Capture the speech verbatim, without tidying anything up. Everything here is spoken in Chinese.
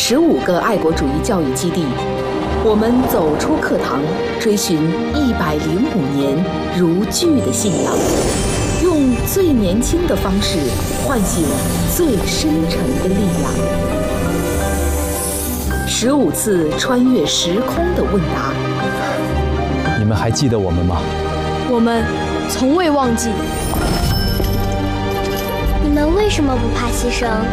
十五个爱国主义教育基地，我们走出课堂，追寻一百零五年如炬的信仰，用最年轻的方式唤醒最深沉的力量。十五次穿越时空的问答， 你们还记得我们吗？ 我们从未忘记。 你们为什么不怕牺牲？